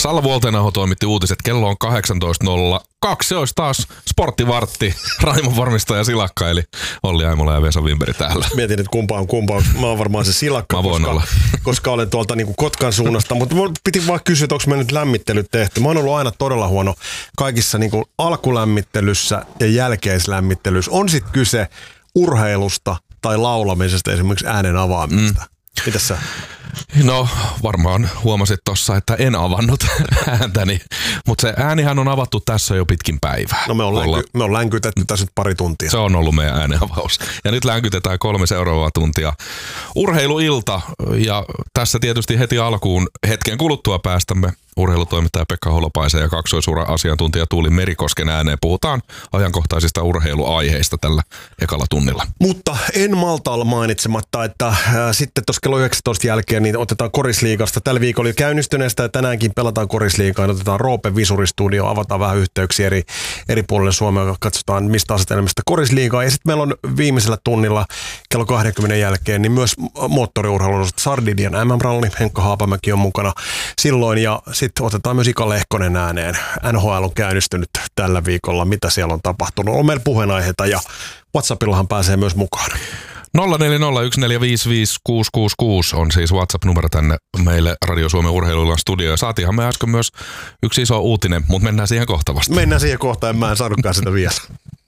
Salla Vuoltenaho toimitti uutiset. Kello on 18.02. Se olisi taas sporttivartti. Raimon varmistaja Silakka, eli Olli Aimola ja Vesa Wimberi täällä. Mietin, että kumpa on kumpa. Mä oon varmaan se Silakka, koska olen tuolta niinku Kotkan suunnasta. Mutta piti vaan kysyä, että onko me nyt lämmittelyt tehty. Mä oon ollut aina todella huono kaikissa niinku alkulämmittelyssä ja jälkeislämmittelyssä. On sit kyse urheilusta tai laulamisesta, esimerkiksi äänen avaamista. Mitäs sä? No varmaan huomasit tossa, että en avannut ääntäni, mutta se äänihän on avattu tässä jo pitkin päivää. No me on länkytetty tässä nyt pari tuntia. Se on ollut meidän ääneavaus. Ja nyt länkytetään 3 seuraavaa tuntia. Urheiluilta, ja tässä tietysti heti alkuun hetken kuluttua päästämme urheilutoimittaja Pekka Holopaisen ja kaksoisura-asiantuntija Tuuli Merikosken ääneen. Puhutaan ajankohtaisista urheiluaiheista tällä ekalla tunnilla. Mutta en malta olla mainitsematta, että sitten tuossa kello 19 jälkeen niin otetaan Korisliigasta. Tällä viikolla oli käynnistyneestä ja tänäänkin pelataan Korisliigaa. Otetaan Roope Visuristudio, avataan vähän yhteyksiä eri puolille Suomea, katsotaan mistä asetelmista Korisliigaa. Ja sitten meillä on viimeisellä tunnilla kello 20 jälkeen niin myös moottoriurheilun Sardidian MM-ralli. Henkka Haapamäki on mukana silloin ja sitten otetaan myös Ika Lehkonen ääneen. NHL on käynnistynyt tällä viikolla. Mitä siellä on tapahtunut? On meillä puheenaiheita ja WhatsAppillahan pääsee myös mukaan. 0401455666 on siis WhatsApp-numero tänne meille Radio Suomen urheiluillan studioon. Saatiinhan me äsken myös yksi iso uutinen, mutta mennään siihen kohta vasta. Mennään siihen kohtaan, mä en saanutkaan sitä vielä.